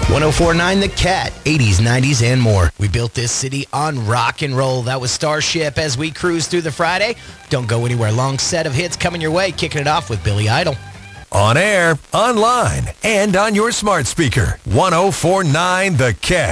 1049 The Cat, 80s, 90s, and more. We built this city on rock and roll. That was Starship as we cruise through the Friday. Don't go anywhere. Long set of hits coming your way. Kicking it off with Billy Idol. On air, online, and on your smart speaker. 1049 The Cat.